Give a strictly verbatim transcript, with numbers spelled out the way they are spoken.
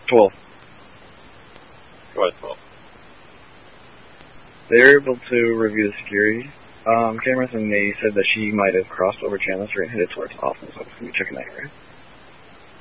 twelve. Go ahead, twelve. They're able to review the security um, cameras, and they said that she might have crossed over Chandler Street and headed towards the office. So we checking that, right?